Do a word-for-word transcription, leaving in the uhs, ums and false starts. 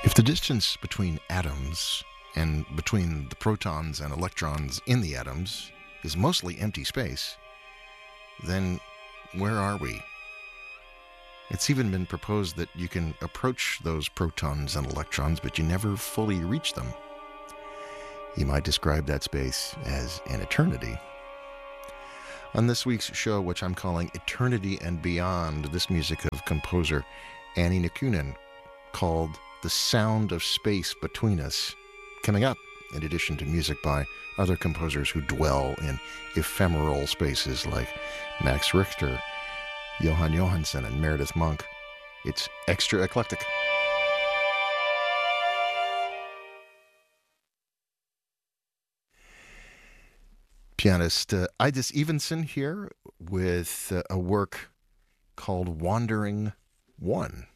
If the distance between atoms and between the protons and electrons in the atoms is mostly empty space, then where are we? It's even been proposed that you can approach those protons and electrons, but you never fully reach them. You might describe that space as an eternity. On this week's show, which I'm calling Eternity and Beyond, this music of composer Anni Nikkunen, called The Sound of Space Between Us. Coming up, in addition to music by other composers who dwell in ephemeral spaces like Max Richter, Johan Johansson, and Meredith Monk, it's extra eclectic. Pianist uh, Eidis Evensen here with uh, a work called Wandering One.